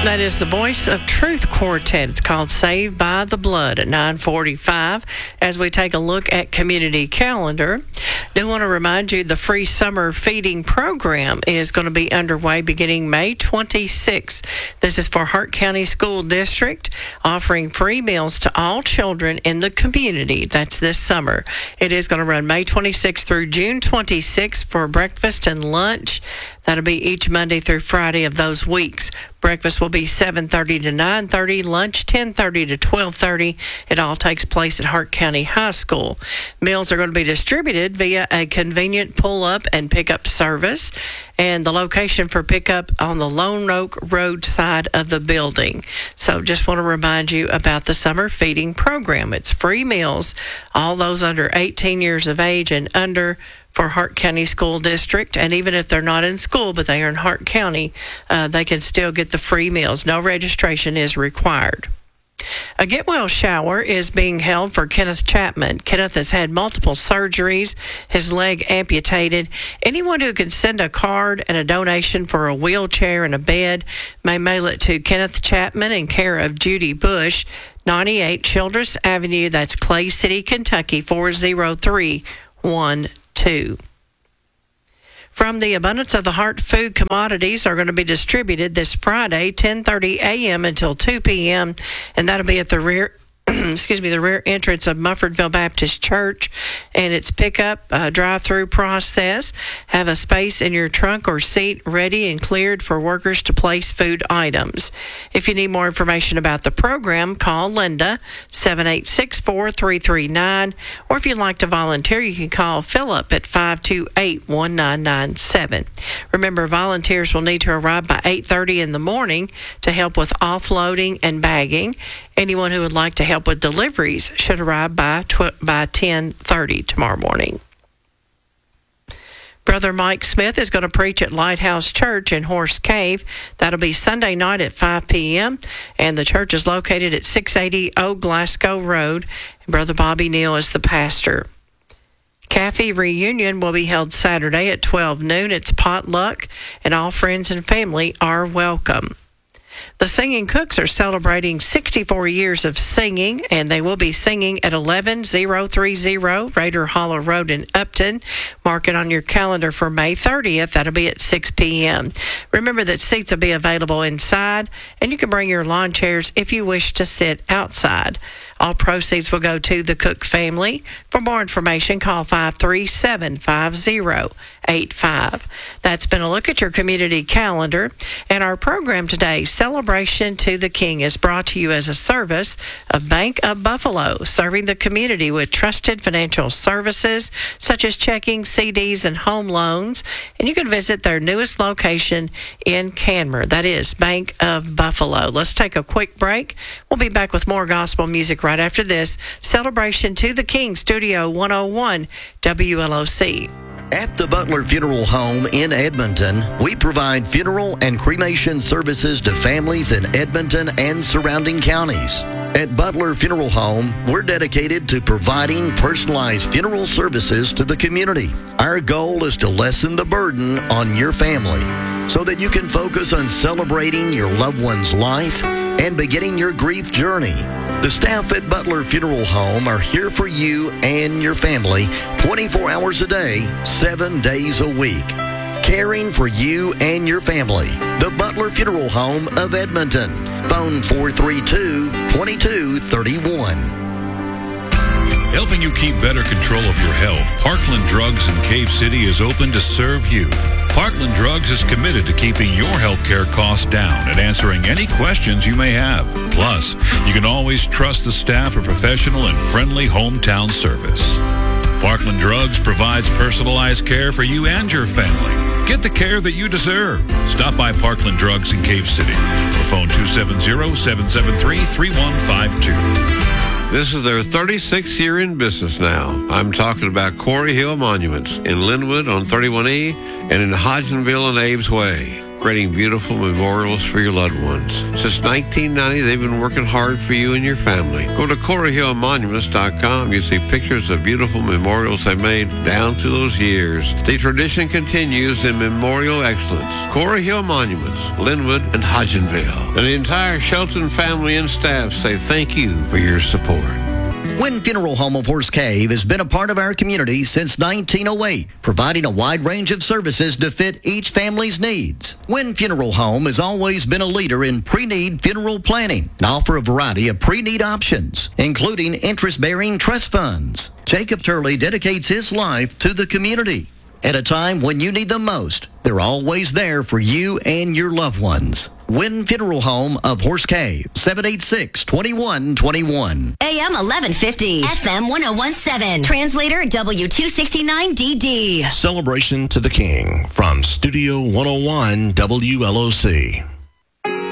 That is the Voice of Truth Quartet. It's called Saved by the Blood at 9:45 as we take a look at community calendar. Do want to remind you the free summer feeding program is going to be underway beginning May 26th. This is for Hart County School District, offering free meals to all children in the community. That's this summer. It is going to run May 26th through June 26th for breakfast and lunch. That'll be each Monday through Friday of those weeks. Breakfast will be 7:30 to 9:30, lunch 10:30 to 12:30. It all takes place at Hart County High School. Meals are going to be distributed via a convenient pull-up and pick-up service, and the location for pickup on the Lone Oak Road side of the building. So just want to remind you about the summer feeding program. It's free meals, all those under 18 years of age and under, for Hart County School District, and even if they're not in school but they are in Hart County, they can still get the free meals. No registration is required. A get well shower is being held for Kenneth Chapman. Kenneth has had multiple surgeries, his leg amputated. Anyone who can send a card and a donation for a wheelchair and a bed may mail it to Kenneth Chapman in care of Judy Bush, 98 Childress Avenue, that's Clay City, Kentucky, 40312. From the Abundance of the Heart, food commodities are going to be distributed this Friday, 10:30 a.m. until 2 p.m., and that'll be at the rear the rear entrance of Muffordville Baptist Church, and it's pickup, drive-through process. Have a space in your trunk or seat ready and cleared for workers to place food items. If you need more information about the program, call Linda, 786-4339, or if you'd like to volunteer, you can call Philip at 528-1997. Remember, volunteers will need to arrive by 8:30 in the morning to help with offloading and bagging. Anyone who would like to help with deliveries should arrive by 10:30 tomorrow morning. Brother Mike Smith is going to preach at Lighthouse Church in Horse Cave. That'll be Sunday night at 5 p.m., and the church is located at 680 Old Glasgow Road. Brother Bobby Neal is the pastor. Cafe reunion will be held Saturday at 12 noon. It's potluck, and all friends and family are welcome. The Singing Cooks are celebrating 64 years of singing, and they will be singing at 11030 Raider Hollow Road in Upton. Mark it on your calendar for May 30th. That'll be at 6 p.m. Remember that seats will be available inside, and you can bring your lawn chairs if you wish to sit outside. All proceeds will go to the Cook family. For more information, call 537-5085. That's been a look at your community calendar. And our program today, Celebration to the King, is brought to you as a service of Bank of Buffalo, serving the community with trusted financial services such as checking, CDs, and home loans. And you can visit their newest location in Canmore. That is Bank of Buffalo. Let's take a quick break. We'll be back with more gospel music right after this. Celebration to the King, Studio 101, WLOC. At the Butler Funeral Home in Edmonton, we provide funeral and cremation services to families in Edmonton and surrounding counties. At Butler Funeral Home, we're dedicated to providing personalized funeral services to the community. Our goal is to lessen the burden on your family so that you can focus on celebrating your loved one's life and beginning your grief journey. The staff at Butler Funeral Home are here for you and your family 24 hours a day, 7 days a week. Caring for you and your family. The Butler Funeral Home of Edmonton. Phone 432-2231. Helping you keep better control of your health, Parkland Drugs in Cave City is open to serve you. Parkland Drugs is committed to keeping your healthcare costs down and answering any questions you may have. Plus, you can always trust the staff for professional and friendly hometown service. Parkland Drugs provides personalized care for you and your family. Get the care that you deserve. Stop by Parkland Drugs in Cave City or phone 270-773-3152. This is their 36th year in business now. I'm talking about Quarry Hill Monuments in Linwood on 31E and in Hodgenville and Abe's Way. creating beautiful memorials for your loved ones. Since 1990, they've been working hard for you and your family. Go to CorahillMonuments.com. You see pictures of beautiful memorials they made down through those years. The tradition continues in memorial excellence. Corah Hill Monuments, Linwood and Hodgenville. And the entire Shelton family and staff say thank you for your support. Wynn Funeral Home of Horse Cave has been a part of our community since 1908, providing a wide range of services to fit each family's needs. Wynn Funeral Home has always been a leader in pre-need funeral planning and offer a variety of pre-need options, including interest-bearing trust funds. Jacob Turley dedicates his life to the community. At a time when you need them most, they're always there for you and your loved ones. Wynn Funeral Home of Horse Cave, 786-2121. AM 1150, FM 1017, translator W269DD. Celebration to the King from Studio 101 WLOC.